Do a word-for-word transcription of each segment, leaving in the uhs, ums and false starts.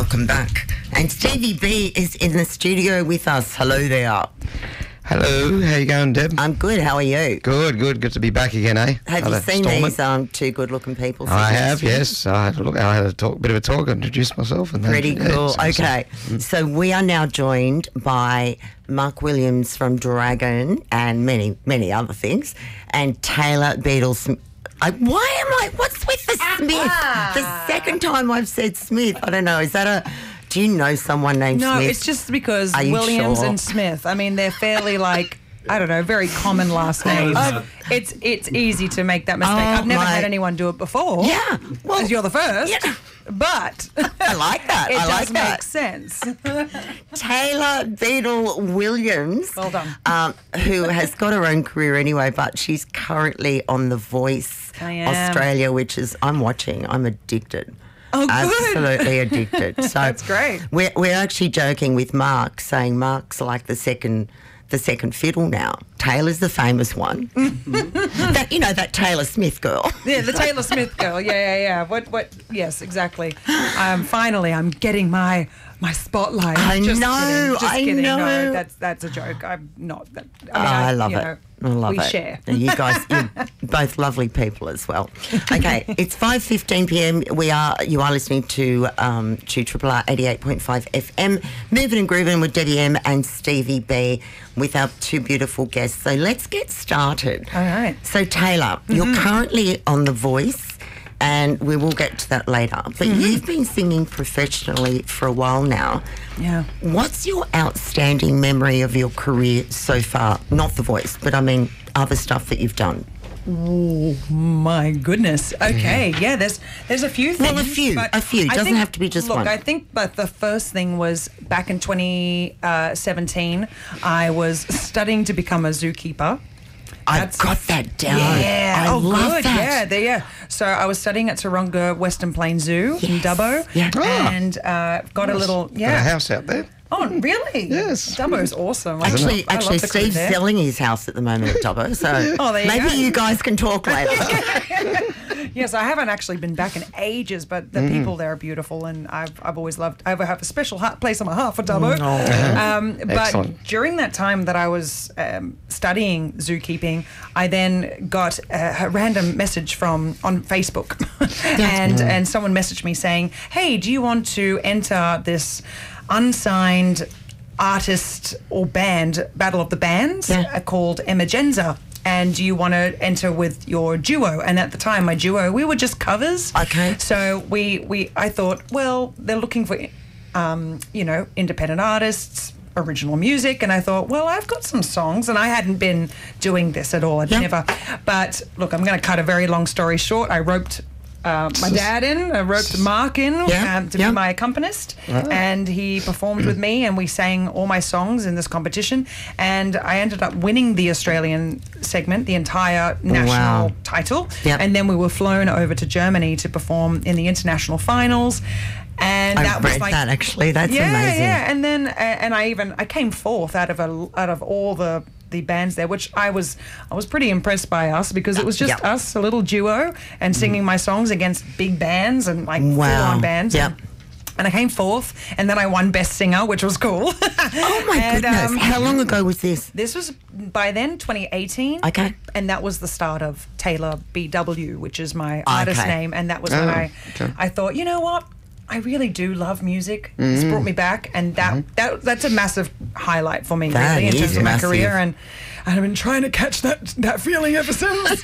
welcome back. And Stevie B is in the studio with us. Hello there. Hello, how you going, Deb? I'm good. How are you? Good, good. Good to be back again, eh? Have Had you a seen storm these it. um, two good-looking people? I sitting have, next to you? yes. I had a look. I had a talk, bit of a talk. I introduced myself, and then, Pretty yeah, cool. it's awesome. Okay, so we are now joined by Mark Williams from Dragon and many, many other things, and Taylor Beatles. I, why am I? What's with the Smith? The second time I've said Smith. I don't know. Is that a? Do you know someone named No, Smith? it's just because Are you Williams sure? and Smith. I mean, they're fairly like. I don't know, very common last names. It's it's easy to make that mistake. Oh, I've never my- had anyone do it before. Yeah, well, As you're the first. Yeah. But I like that. it I does like make that. sense. Taylor Beetle Williams, Well done. um, who has got her own career anyway, but she's currently on The Voice I am. Australia, which is I'm watching. I'm addicted. Oh, good. Absolutely addicted. So That's great. We're we're actually joking with Mark, saying Mark's like the second the second fiddle now. Taylor's the famous one. that you know that Taylor Smith girl. Yeah, the Taylor Smith girl. Yeah, yeah, yeah. What, what? Yes, exactly. Um, finally, I'm getting my my spotlight. I Just know, Kidding. Just I kidding. know. No, that's that's a joke. I'm not. That, I, mean, Oh, I, I love you it. know, I love we it. share. And you guys, you're both lovely people as well. Okay, it's five fifteen p.m. We are, you are listening to um, to Triple R eighty-eight point five F M, Moving and Grooving with Debbie M and Stevie B with our two beautiful guests. So let's get started. All right. So Taylor, Mm-hmm. you're currently on The Voice, and we will get to that later. But Mm-hmm. you've been singing professionally for a while now. Yeah. What's your outstanding memory of your career so far? Not The Voice, but I mean other stuff that you've done. Oh my goodness. Okay, yeah. There's there's a few things. Well, a few, but a few. I Doesn't think- have to be just look, one. I think, but the first thing was back in twenty seventeen. I was studying to become a zookeeper. I've That's- got that down. Yeah. I oh, love good. that. Yeah, there, yeah. So I was studying at Taronga Western Plains Zoo in Yes. Dubbo. Yeah. Ah. And uh, got a little, Got a yeah. house out there. Oh, really? Yes. Dubbo's awesome. I Actually, love- I actually, love the crew Steve's there. selling his house at the moment at Dubbo, so Oh, there you maybe go. you guys can talk later. Yes, I haven't actually been back in ages, but the Mm. people there are beautiful, and I've I've always loved. I have a special heart, place on my heart for Dubbo. Oh. Um, but Excellent. during that time that I was um, studying zookeeping, I then got a, a random message from on Facebook, and and someone messaged me saying, "Hey, do you want to enter this unsigned artist or band battle of the bands Yeah. uh, called Emergenza?" And do you want to enter with your duo? And at the time, my duo, we were just covers. Okay. So we, we I thought, well, they're looking for, um, you know, independent artists, original music. And I thought, well, I've got some songs. And I hadn't been doing this at all. I'd Yeah. never. But look, I'm going to cut a very long story short. I roped uh, my dad in, I roped Mark in Yeah, um, to yeah. be my accompanist. And he performed with me, and we sang all my songs in this competition. And I ended up winning the Australian segment, the entire national Wow. title. Yep. And then we were flown over to Germany to perform in the international finals. And I that was read like that actually. That's yeah, amazing. yeah. And then uh, and I even I came fourth out of a, out of all the the bands there, which I was I was pretty impressed by us, because it was just Yeah. us, a little duo, and singing my songs against big bands and like Wow. full-on bands. Yep. And, and I came fourth, and then I won Best Singer, which was cool. Oh my And, goodness! um, How long ago was this? This was by then twenty eighteen. Okay. And that was the start of Taylor B W, which is my artist Okay. name. And that was when Oh, I okay. I thought, you know what? I really do love music. It's brought me back, and that, that that's a massive highlight for me, That really, in is terms of my massive. career. And and I've been trying to catch that that feeling ever since.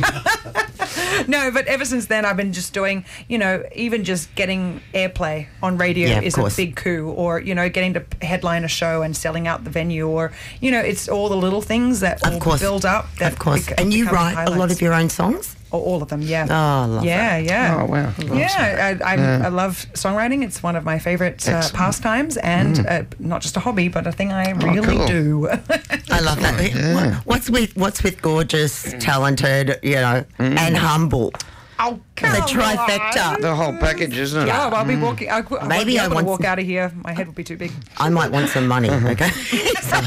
No, but ever since then, I've been just doing, you know, even just getting airplay on radio Yeah, of is course. a big coup, or, you know, getting to headline a show and selling out the venue, or, you know, it's all the little things that Of all course. build up. That Of course. bec- And you become write a lot highlights. of your own songs? Or all of them, yeah. Oh, I love yeah, that. yeah. Oh, wow. Yeah, I, I, Yeah. I love songwriting. It's one of my favourite uh, Excellent. pastimes, and uh, not just a hobby, but a thing I really cool. do. I love that. Yeah. What's with what's with gorgeous, talented, you know, and humble? Oh, come The on. trifecta. The whole package, isn't it? Oh, I'll be walking. I, could- I Maybe Maybe I I want want to walk some- out of here. My head would be too big. I might want some money, okay? So-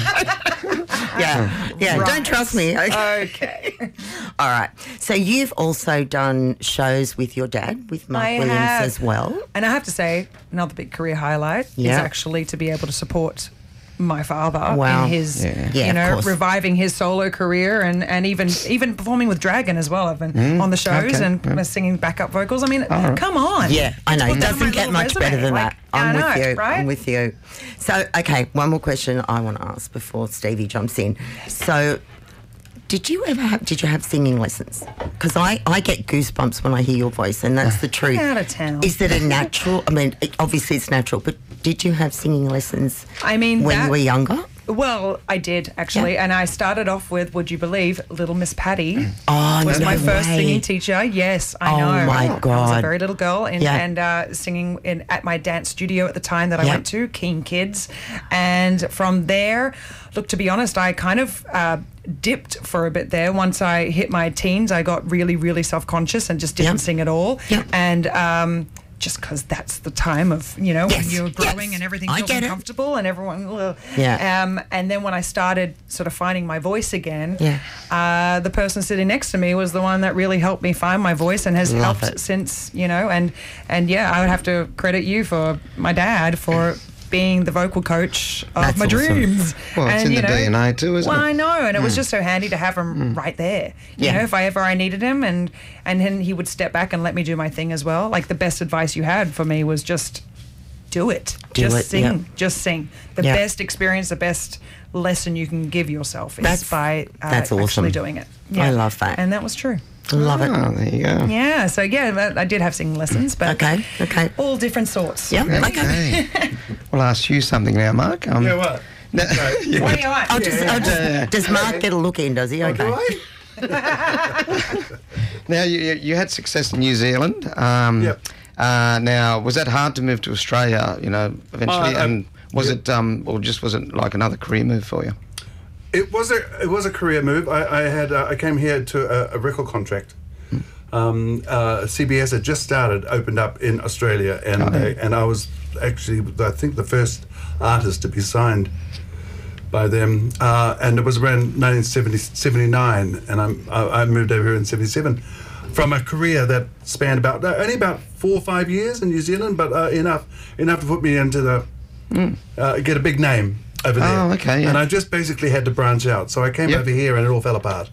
yeah, yeah. Right. Don't trust me. Okay. Okay. All right. So you've also done shows with your dad, with Mark I Williams have. as well. And I have to say, another big career highlight Yeah. is actually to be able to support my father Wow. in his, Yeah. Yeah, you of know, course. reviving his solo career and, and even even performing with Dragon as well. I've been on the shows okay, and yeah. singing backup vocals. I mean, right. come on. Yeah, I know. Let's It put that on my doesn't get little much better resume. than Like, that. I'm I with know, you. right? I'm with you. So, okay, one more question I want to ask before Stevie jumps in. So, did you ever have, did you have singing lessons? Because I, I get goosebumps when I hear your voice, and that's the truth. Out of town. Is it a natural, I mean, it- obviously it's natural, but did you have singing lessons I mean, when that- you were younger? Well, I did actually, Yeah. and I started off with, would you believe, Little Miss Patty Oh, was no my first way. singing teacher. Yes, I Oh, know. my I was a God. very little girl, and, Yeah. and uh, singing in at my dance studio at the time that I Yeah. went to, Keen Kids, and from there, look, to be honest, I kind of uh, dipped for a bit there. Once I hit my teens, I got really, really self-conscious and just didn't Yeah. sing at all, Yeah. and. Um, just because that's the time of, you know, Yes, when you're growing yes. and everything I feels get it. uncomfortable and everyone, ugh. Yeah. Um, and then when I started sort of finding my voice again, Yeah. uh, the person sitting next to me was the one that really helped me find my voice and has Love helped it. since, you know, and, and yeah, I would have to credit you for my dad for being the vocal coach of That's my awesome. dreams. Well, it's and, in you the know, D N A too, isn't well, it? I know, and it was just so handy to have him right there. You Yeah. know, if I ever I needed him, and and then he would step back and let me do my thing as well. Like the best advice you had for me was just do it, Do just it, sing, yeah. just sing. The Yeah. best experience, the best lesson you can give yourself is That's- by uh, that's awesome. actually doing it. I love that. and that was true. Love it. Oh, there you go. Yeah, so yeah, that- I did have singing lessons, but Okay, okay. all different sorts. Yeah, okay. Okay. Well, I'll ask you something now, Mark. Um, Yeah, what? no- What are you on? I'll just, I'll just, Yeah. does Mark get a look in, does he? Oh, Okay. do I? Now, you, you you had success in New Zealand. Um, Yep. Uh, now, was that hard to move to Australia, you know, eventually? Uh, uh, and was yep. it, um, or just was it like another career move for you? It was a it was a career move. I, I had uh, I came here to a, a record contract. Um, uh, C B S had just started, opened up in Australia, and Oh, yeah. uh, and I was actually I think the first artist to be signed by them, uh, and it was around nineteen seventy, seventy-nine, and I'm, I, I moved over here in seventy-seven. From a career that spanned about uh, only about four or five years in New Zealand, but uh, enough enough to put me into the uh, get a big name over there. Oh, okay, yeah. And I just basically had to branch out, so I came Yep. over here and it all fell apart.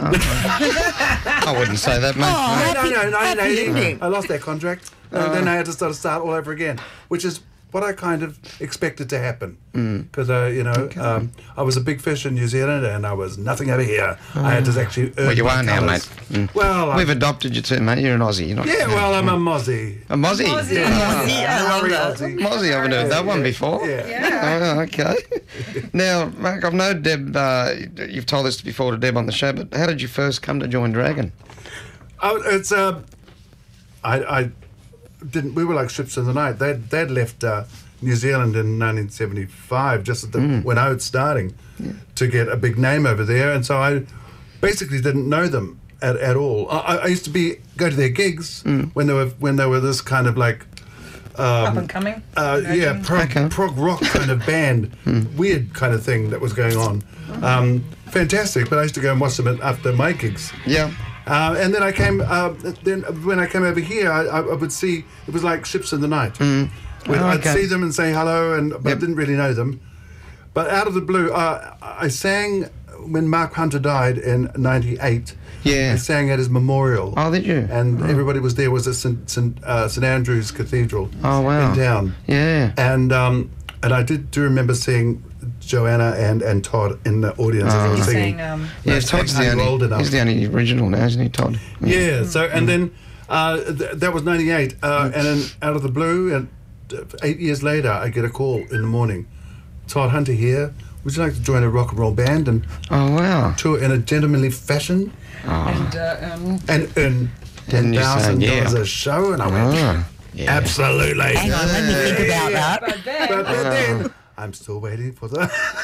I wouldn't say that, mate. Oh, No, happy- no, no, no, happy no, ending. I lost that contract, and then I had to sort of start all over again, which is what I kind of expected to happen. Because uh, you know, um, I was a big fish in New Zealand, and I was nothing over here. I had to actually earn Well, you my are now, colours. mate. Mm. Well, I- We've adopted you too, mate. You're an Aussie. You're not. yeah, well, I'm a Mozzie. A Mozzie. Mozzie. Yeah, Mozzie, I love Very that. Aussie. Mozzie, I haven't heard that one Yeah, before. yeah. Oh, okay. Now, Mark, I've known Deb, uh, you've told this before to Deb on the show, but how did you first come to join Dragon? Oh, it's uh, I, I didn't. We were like ships in the night. They'd they'd left uh, New Zealand in nineteen seventy-five, just at the, when I was starting to get a big name over there, and so I basically didn't know them at, at all. I, I used to be go to their gigs when they were when they were this kind of like. Up and coming. Uh, yeah, prog, Okay. prog rock kind of band, weird kind of thing that was going on. Um, fantastic, but I used to go and watch them at- after my gigs. Yeah. Uh, and then I came. Uh, then when I came over here, I, I, I would see it was like ships in the night. When Oh, I'd okay. see them and say hello, and but I Yep. didn't really know them. But out of the blue, uh, I sang when Mark Hunter died in ninety-eight. Yeah. I sang at his memorial. Oh, did you? And everybody was there. Was at St St, uh, St Andrew's Cathedral. Oh, wow. In town. Yeah. And um, and I did do remember seeing Joanna and, and Todd in the audience as I was You're singing. saying, um, Yeah, That's Todd's the I'm old only, enough. he's the only original now, isn't he, Todd? Yeah. So and then uh, th- that was ninety-eight, uh, and then out of the blue, and uh, eight years later, I get a call in the morning. Todd Hunter here. Would you like to join a rock and roll band and Oh, wow. tour in a gentlemanly fashion and, uh, um, and earn ten And you say, thousand dollars yeah. a show? And I went, Ah, yeah. absolutely. Hang on, let me think about that. but then, But, but then I'm still waiting for the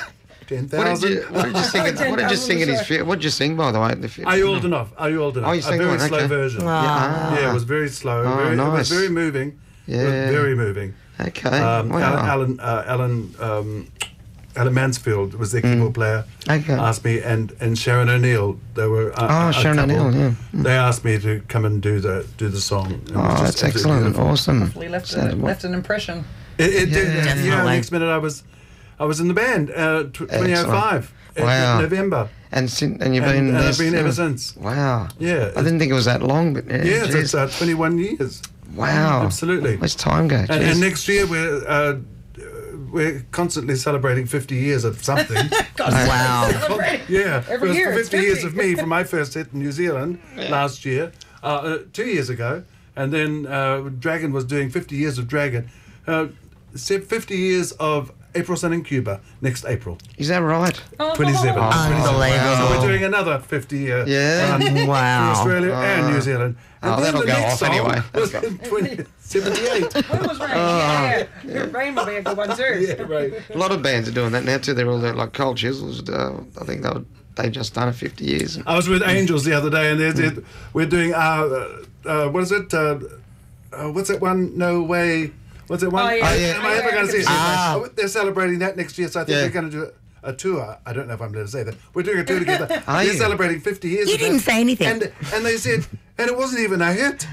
ten What did you, thousand. what did you sing? At, what did you sing at his? fi- What did you sing, by the way? At the fi- Are you old enough? Are you old enough? Oh, you a sang very one, slow okay. version. Ah. Yeah, it was very slow. Oh, very, It nice. was very moving. It was Yeah. very moving. Okay. Um, wow. Alan, Alan, uh, Alan, um, Alan Mansfield was their keyboard player. Okay. Asked me, and, and Sharon O'Neill. They were. Uh, Oh, a Sharon couple. O'Neill, yeah. Mm. They asked me to come and do the do the song. It was Oh, just that's absolutely excellent. beautiful. Awesome. We left, So, a, what- left an impression. It, it Yeah, did. Yeah, definitely. next minute I was, I was in the band. Uh, tw- twenty oh five. Wow. In November. And, sin- and you've And, been and there I've been ever still? since. Wow. Yeah. I didn't think it was that long, but yeah. Yeah, geez. it's uh, twenty-one years. Wow. Absolutely. Where's time go? And, Jeez. and next year we're uh, we're constantly celebrating fifty years of something. Wow. Yeah, Every it was year it's fifty years fifty. of me from my first hit in New Zealand last year, uh, uh, two years ago, and then uh, Dragon was doing fifty years of Dragon, uh, said fifty years of April Sun in Cuba next April, Is that right? twenty-seven. Unbelievable. So we're doing another fifty year Yeah. run Wow. for Australia and New Zealand. And Oh, then that'll the go next off song anyway. was in twenty seventy-eight. When was Rain? yeah, yeah. Rain will be a good one too. Yeah, right. A lot of bands are doing that now too. They're all doing, like Cold Chisels. Uh, I think they were, they just done it fifty years. I was with Angels the other day, and they're, they're, we're doing uh, uh, what is it? Uh, uh, what's that one? No way. What's that one? Oh, yeah. Uh, Oh, yeah. Am I ever Yeah, going to see it? Ah. Oh, they're celebrating that next year, so I think Yeah. they're going to do a, a tour. I don't know if I'm allowed to say that. We're doing a tour together. Are They're you? celebrating fifty years. You of didn't that. say anything. And, and they said, and it wasn't even a hit.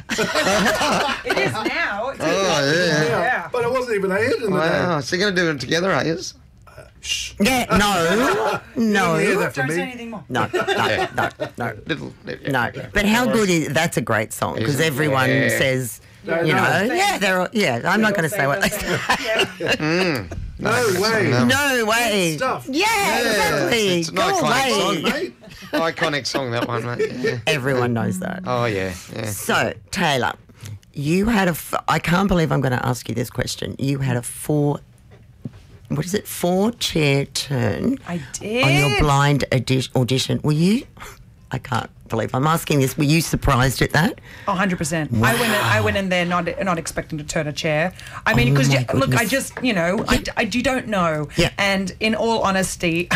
It is now. It's Oh, yeah. yeah. But it wasn't even a hit in the Wow. So you're going to do it together, are you? day. Shh. Yeah, no, You didn't hear no, that from Don't say me. anything more. no, no, no, no. Little. No, but how good is that's a great song because Isn't it? everyone Yeah. says, Yeah, you no. know, yeah, they're all, yeah. I'm not going to say what they say. Yeah. No way. No. No way. Stuff. Yeah, exactly. It's an Go iconic away. song, Mate. Iconic song, that one, mate. Yeah. Everyone knows that. Oh, yeah. Yeah. So Taylor, you had a. F- I can't believe I'm going to ask you this question. You had a four. What is it? Four chair turn I did. on your blind audi- audition. Were you? I can't believe I'm asking this. Were you surprised at that? Oh, one hundred percent. I went in, I went in there not not expecting to turn a chair. I mean, Oh because my look, I goodness. just, you know, I, I you don't know. Yeah. And in all honesty,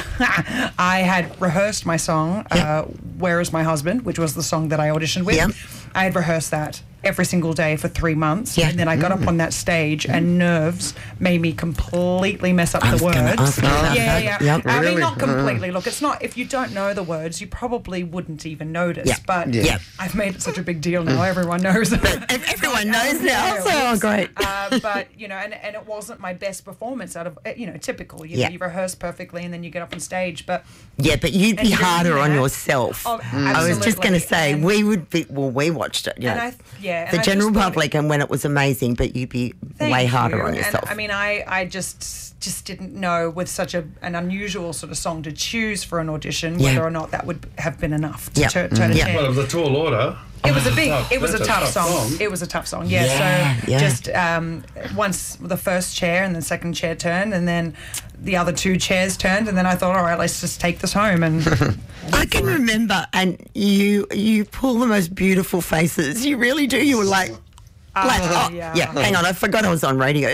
I had rehearsed my song, Yeah. uh, Where Is My Husband, which was the song that I auditioned with. Yeah. I had rehearsed that every single day for three months. Yeah. And then I got up on that stage and nerves made me completely mess up I the was gonna words. ask you about yeah, that. yeah. Yep. I mean, Really? not completely. Look, it's not, if you don't know the words, you probably wouldn't even notice. Yeah. But Yeah. I've made it such a big deal now. Everyone knows. Everyone knows now. So oh, great. Uh, but you know, and, and it wasn't my best performance out of uh, you know typical. You Yeah. know, you rehearse perfectly and then you get up on stage. But Yeah, but you'd be And you're harder on there. yourself. Oh, I was just going to absolutely. say And- we would be. Well, we watched it. You And know, I- yeah, and the I general just thought- public, and when it was amazing, but you'd be thank way harder you. on yourself. And, I mean, I I just just didn't know with such a an unusual sort of song to choose for an audition Yeah. whether or not that would have been enough to Yeah. tur- turn a Yeah. chair. Well, it was a tall order. It was a big, Tough. it was a That's a tough, tough song. song. It was a tough song, yeah. Yeah, so yeah. just um, once the first chair and the second chair turned, and then the other two chairs turned, and then I thought, all right, let's just take this home. And I can remember, and you you pull the most beautiful faces. You really do. You were like, like Ah, oh, yeah. yeah. Hang on, I forgot I was on radio.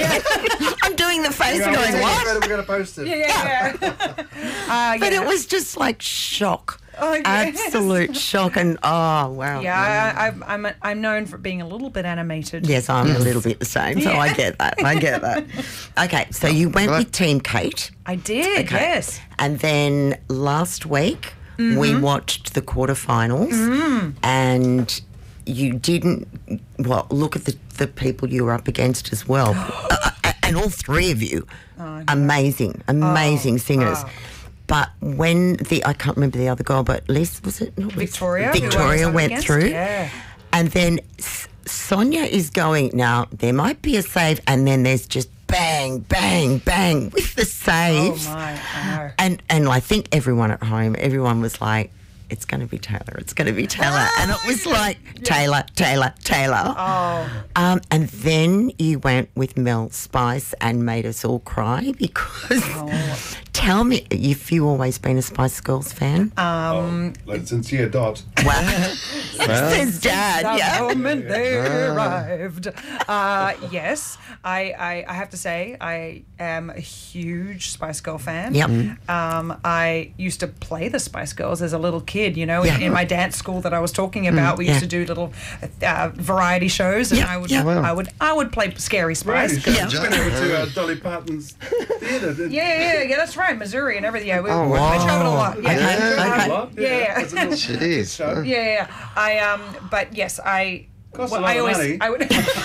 I'm doing the face, Yeah, going we're what? gonna- We're going to post it. yeah, yeah, yeah. uh, But yeah. it was just like shock, Oh, yes. absolute shock, and oh wow. Yeah, I, I, I'm I'm known for being a little bit animated. Yes, I'm a little bit the same, so I get that. I get that. Okay, so you went with Team Kate. I did. Okay. Yes. And then last week we Mm-hmm. watched the quarterfinals, Mm. and you didn't. Well, look at the the people you were up against as well, uh, uh, and all three of you, amazing, amazing singers. oh. But when the I can't remember the other girl, but Liz was it? Not Liz? Victoria, who I was Victoria up went against, through, yeah. and then S- Sonia is going now. There might be a save, and then there's just bang, bang, bang with the Oh saves. my, I know. And and I think everyone at home, everyone was like, "It's going to be Taylor. It's going to be Taylor." And it was like Taylor, Taylor, Taylor. Oh. Um, and then you went with Mel Spice and made us all cry because Oh. tell me if you always been a Spice Girls fan. Um, Oh, like sincere dot. Wow. Says Dad, the yeah. moment they arrived. Uh, yes, I, I, I have to say I am a huge Spice Girl fan. Yep. Um, I used to play the Spice Girls as a little kid, you know, Yeah. in, in my dance school that I was talking about. we used yeah. to do little uh, variety shows, and Yeah, I would, yeah. Wow. I would, I would play Scary Spice. Right, Girls. yeah. Went over to uh, Dolly Parton's theatre. didn't you? Yeah, yeah, yeah, that's right, Missouri and everything. Yeah, we, Oh, we wow. traveled a lot. Yeah, Okay, A lot, Yeah. It's a little Jeez. show. yeah, yeah. I um, but yes, I. Costs well, a lot I of always, money. I would.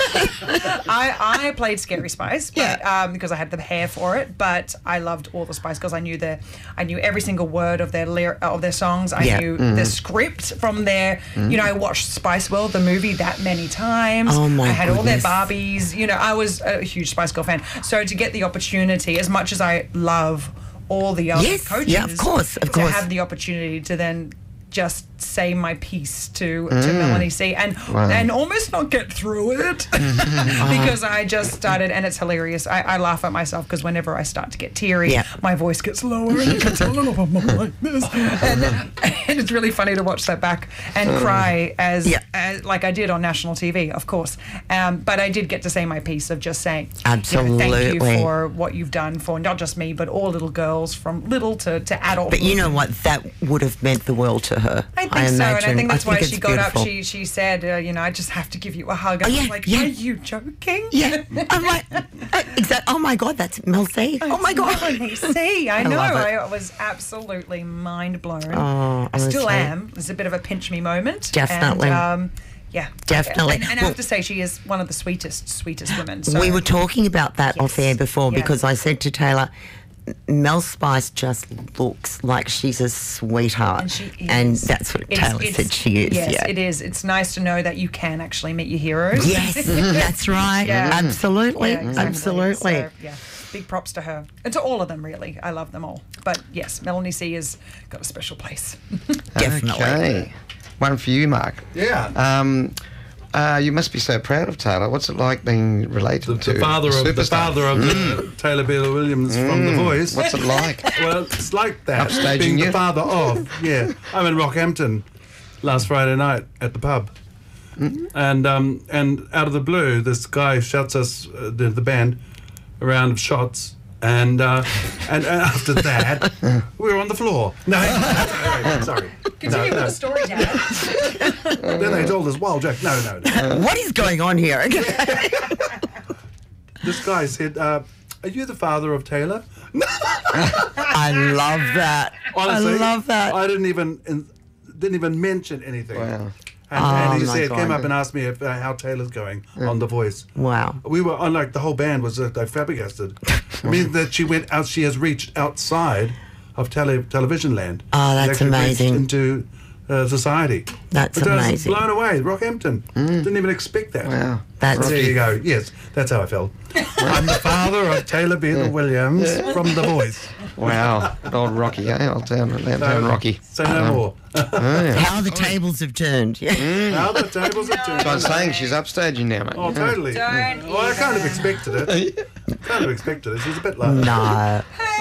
I I played Scary Spice, but, um, because I had the hair for it. But I loved all the Spice Girls. I knew their, I knew every single word of their lyr- of their songs. I Yeah. knew the script from their. You know, I watched Spice World, the movie, that many times. Oh, my I had all their goodness. Barbies. You know, I was a huge Spice Girl fan. So to get the opportunity, as much as I love all the other Yes, coaches, yeah, of course, of to course. have the opportunity to then just say my piece to to Melanie C and and almost not get through it because I just started, and it's hilarious. I, I laugh at myself because whenever I start to get teary, Yeah. my voice gets lower and it gets a little bit more like this, and, and it's really funny to watch that back and cry as, Yeah. as like I did on national T V, of course. Um, but I did get to say my piece of just saying, you know, thank Absolutely. you for what you've done for not just me but all little girls from little to to adult. But you know what? That would have meant the world to her. I think so, and I imagine. think that's why it's she got beautiful. up. She she said, uh, you know, I just have to give you a hug. I Oh, was yeah, like, yeah. are you joking? Yeah, I'm like, uh, exactly. Oh my God, that's Mel C. Oh my God. See, I I know. love it. I was absolutely mind blown. Oh, I still honestly. am. There's a bit of a pinch me moment. Definitely. And, um, yeah, Definitely. And, and I Well- have to say, she is one of the sweetest, sweetest women. So. We were talking about that off Yes, air before yes. because I said to Taylor, Mel Spice just looks like she's a sweetheart. And she is. And that's what It's- Taylor it's- said she is. Yes, yeah. it is. It's nice to know that you can actually meet your heroes. Yes, that's right. Yeah. Absolutely. Yeah, exactly. Absolutely. So, yeah, big props to her and to all of them. Really, I love them all. But yes, Melanie C has got a special place. Definitely. Okay. One for you, Mark. Yeah. Um, uh, you must be so proud of Taylor. What's it like being related The, to the father a of the superstar? father of the Taylor Beeler Williams from The Voice. What's it like? Well, it's like that. Upstaging being you? the father of. Yeah. I'm in Rockhampton last Friday night at the pub. And um, and out of the blue, this guy shouts us, uh, the, the band, a round of shots. And, uh, and and after that, we were on the floor. No, anyway, sorry. Continue no, with no. the story, Dad. Then they told us wild Jack. No, no, no. What is going on here? This guy said, uh, "Are you the father of Taylor?" I love that. Honestly, I love that. I didn't even in, didn't even mention anything. Wow. And, Oh, and he my said, God. came up and asked me if, uh, how Taylor's going on The Voice. Wow. We were on, like, the whole band was uh, like, flabbergasted. I mean, that she went out, she has reached outside of tele, television land. Oh, She's that's actually reached amazing. into uh, society. That's But I was amazing. blown away. Rockhampton. Didn't even expect that. Wow. That's There you go. Yes, that's how I felt. I'm the father of Taylor Beeler Williams from The Voice. Wow. Old Rocky, eh? Old town, town Rocky. Say no Um, more. how the tables have turned. Yeah. Now the tables are turned. So I'm saying she's upstaging now, mate. Oh, totally. Don't Well, I kind of expected it. kind of expected it. She's a bit like No.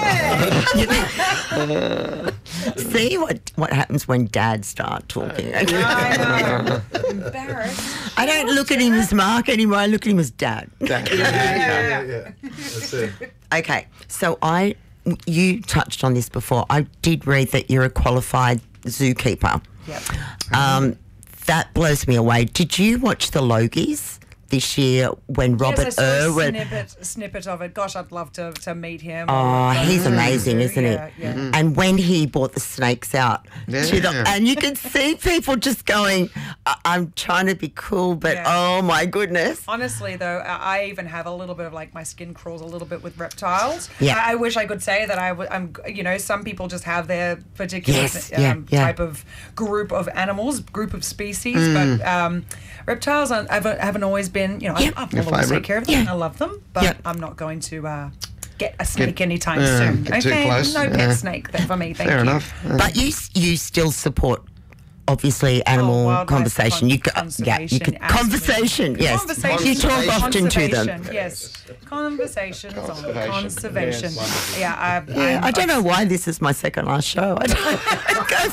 See what what happens when dads start talking. I know. Embarrassed. I don't look at him as Mark anymore. I look at him as Dad. Yeah, yeah, yeah. That's it. Okay, so I, you touched on this before. I did read that you're a qualified zookeeper. Yep. Um, that blows me away. Did you watch the Logies this year when Robert yes, I saw Irwin? a snippet, a snippet of it. Gosh, I'd love to, to meet him. Oh, he's amazing, isn't yeah, he? Yeah. And when he brought the snakes out, to the, Yeah. and you could see people just going, I- I'm trying to be cool, but Yeah. oh my goodness. Honestly, though, I I even have a little bit of like my skin crawls a little bit with reptiles. Yeah. I, I wish I could say that I w- I'm, you know, some people just have their particular Yes, um, yeah, yeah. type of group of animals, group of species, Mm. but um, reptiles aren't, haven't, haven't always been, you know, Yeah. I, I've Your always take favourite? care of them. Yeah. I love them, but Yeah. I'm not going to uh, get a snake anytime yeah, soon. get too okay, close. no pet Yeah. snake there for me. Thank Fair you. enough. Uh, But you you still support obviously animal Oh, wildlife conversation. You con- could, yeah, you could conservation, conversation. Yes, Conversation. you talk often to them. Conservation, Yes, conversations on Conservation. conservation. Yes. Yeah, I, Yeah, I'm- I don't know why this is my second last show. I don't, go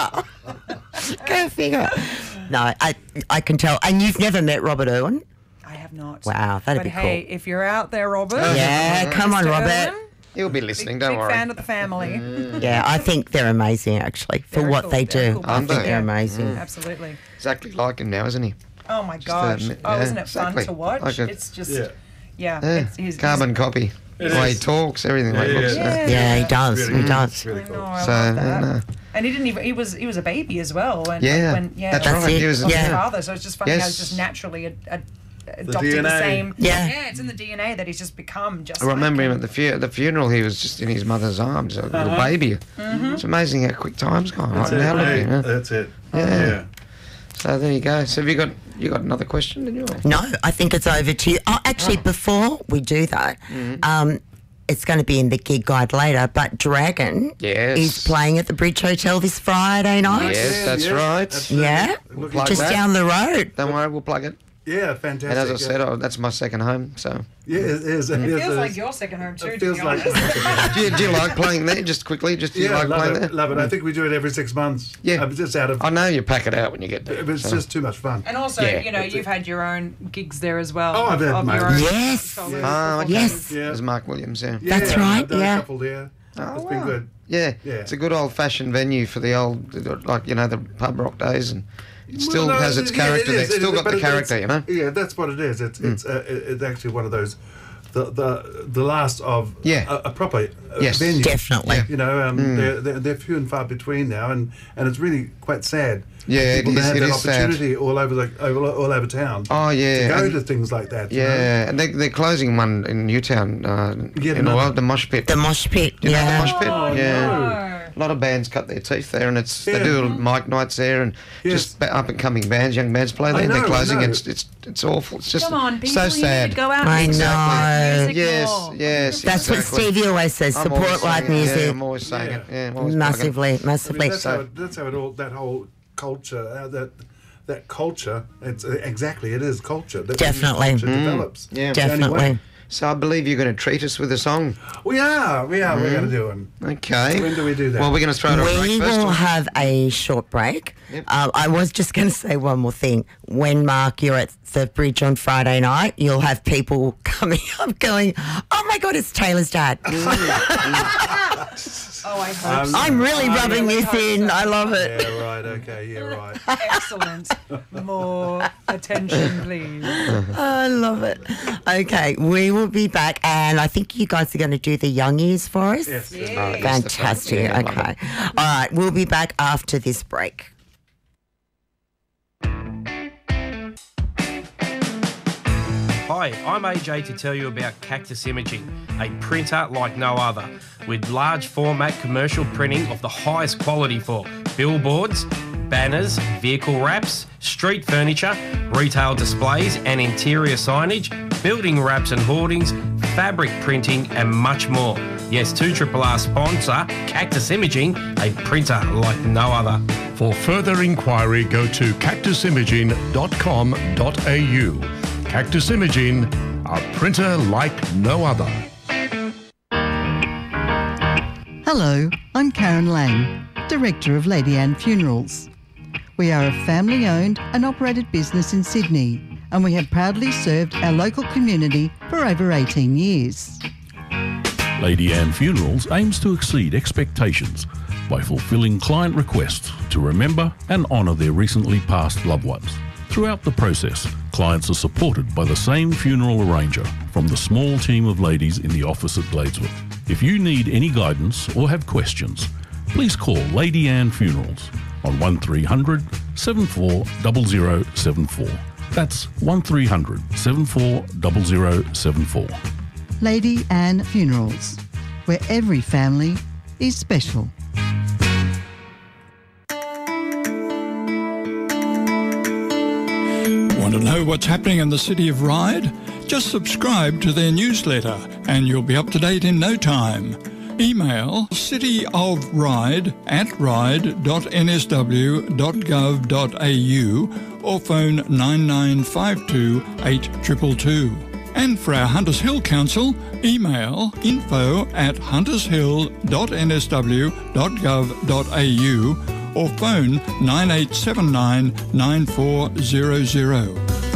figure. Go figure. No, I I can tell. And you've never met Robert Irwin? I have not. Wow, that'd but be hey, cool. if you're out there, Robert. Yeah, come on, Mister Robert. Irwin, He'll be big, listening, big don't worry. fan of the family. Yeah, I think they're amazing actually for Very what cool, they very do. cool I Aren't think they? they're Yeah. amazing. Absolutely. Exactly like him now, isn't he? Oh my gosh. admit- oh, yeah, isn't it fun exactly. to watch? Like a- it's just, Yeah. yeah. Yeah. It's, he's, Carbon copy. The It way he is. talks, everything. like Yeah, looks, yeah. uh, Yeah. Yeah, he does. Really He cool. does. Really I cool. know, I So, love that. yeah, no. And he didn't even. He was. He was a baby as well. When, Yeah, When, yeah. that's That's right. it. He was, Of his Yeah. father. So it's just funny how Yes. he's just naturally ad, ad, adopted D N A. the same. Yeah. Yeah. It's in the D N A that he's just become just. I remember like him at the, fu- the funeral. He was just in his mother's arms, a little baby. Mm-hmm. It's amazing how quick time's gone. That's Like, it. now look at Hey, him, huh? That's it. Yeah. Yeah. So there you go. So have you got you got another question? Did you? No, I think it's over to you. Oh, actually, before we do that, Mm-hmm. um, it's going to be in the gig guide later, but Dragon Yes. is playing at the Bridge Hotel this Friday night. Yes, Yeah, that's yeah, right. absolutely. Yeah, Look, Plug just that. down the road. Don't worry, we'll plug it. Yeah, fantastic. And as I yeah. said, oh, that's my second home. So yeah, it is. It, It is, feels it like is. your second home too. It To feels be like. honest. do you, do you like playing there? Just quickly, just do you Yeah, like love playing it, there? love it. I think we do it every six months. Yeah. Uh, just out of. I know you pack it out when you get there. But it's so. just too much fun. And also, Yeah. you know, you've had your own gigs there as well. Oh, I've had of my your own. own Yes. solos Ah, okay. Yes. Yeah. There's Mark Williams, yeah. Yeah, That's I've right, done yeah. a couple there. Oh, it's been wow. good. Yeah. Yeah. It's a good old-fashioned venue for the old, like, you know, the pub rock days, and it still Well, no, has its yeah, it character is, there. it It's still is, got but the it- character, you it's- know? Yeah, that's what it is. It's it's uh, it- it's actually one of those, the the the last of Yeah. a, a proper uh, Yes. venue. Definitely. Yeah. You know, um, Mm. they're, they're they're few and far between now, and, and it's really quite sad. Yeah, it people to is- have it that is sad. opportunity all over the all, all over town. Oh, yeah. To go and- to things like that. you know? yeah, and they, they're closing one in Newtown, uh, Yeah, in the no. world, the Mosh Pit. The mosh pit. You know the yeah. Mosh Pit? Oh, yeah. no. A lot of bands cut their teeth there, and it's Yeah. they do mic nights there, and Yes. just ba- up and coming bands, young bands play I there. and know, they're I closing. know. It's it's it's awful. It's just Come on, people, so you sad. need to go out I and support know. music Yes, more. yes. That's what exactly. Stevie always says. I'm always Support live saying it, music. Yeah, I'm always saying Yeah. it. Yeah, I'm always Massively, I mean, massively. that's, So- how it, that's how it all that whole culture uh, that that culture. It's uh, exactly it is culture. That Definitely. culture Mm. develops. Yeah. It's the only way. Definitely. So I believe you're going to treat us with a song. We are. We are. We're going to do one. Okay. When do we do that? Well, we're going to throw it on We break first. will or- have a short break. Yep. Uh, I was just going to say one more thing. When, Mark, you're at the Bridge on Friday night, you'll have people coming up going, oh, my God, it's Taylor's dad. Oh, I hope so. I'm really I rubbing really this hope in. so. I love it. Yeah. Right. Okay. Yeah. Right. Excellent. More attention, please. I love it. Okay, we will be back, and I think you guys are going to do the youngies for us. Yes. Oh, yes, that's right. Fantastic. Yeah, I love Okay. All right, we'll be back after this break. Hi, I'm A J to tell you about Cactus Imaging, a printer like no other, with large format commercial printing of the highest quality for billboards, banners, vehicle wraps, street furniture, retail displays and interior signage, building wraps and hoardings, fabric printing and much more. Yes, two R R sponsor, Cactus Imaging, a printer like no other. For further inquiry, go to cactus imaging dot com dot a u. Cactus Imaging, a printer like no other. Hello, I'm Karen Lang, Director of Lady Anne Funerals. We are a family-owned and operated business in Sydney, and we have proudly served our local community for over eighteen years. Lady Anne Funerals aims to exceed expectations by fulfilling client requests to remember and honour their recently passed loved ones. Throughout the process, clients are supported by the same funeral arranger from the small team of ladies in the office at Bladesworth. If you need any guidance or have questions, please call Lady Anne Funerals on one three hundred, seven four zero zero seven four. That's one three hundred, seven four zero zero seven four. Lady Anne Funerals, where every family is special. Want to know what's happening in the city of Ryde? Just subscribe to their newsletter and you'll be up to date in no time. email cityofryde at ryde dot n s w dot gov dot a u or phone nine nine five two eight two two two. And for our Hunters Hill Council, email info at huntershill dot n s w dot gov dot a u or phone nine eight seven nine nine four zero zero.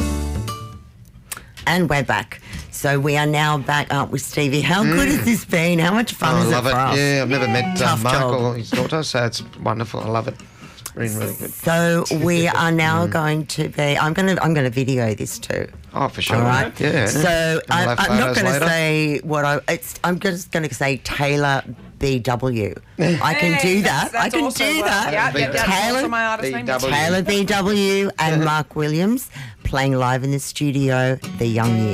And we're back. So we are now back up with Stevie. How good has this been? How much fun I is love it it. for us? Yeah, I've never met uh, Tough Mark job. or his daughter, so it's wonderful. I love it. It's really, really good. So we are now going to be. I'm going to. I'm going to video this too. Oh, for sure. All right. Yeah. So And we'll I, have I'm not photos going to later. say what I. It's. I'm just going to say Taylor B W. I can Hey, do that's- that. I that's can also do well- that. Yeah, yeah, that's Taylor also my artist name. B W. Taylor B W and Mark Williams playing live in the studio. The Young Years.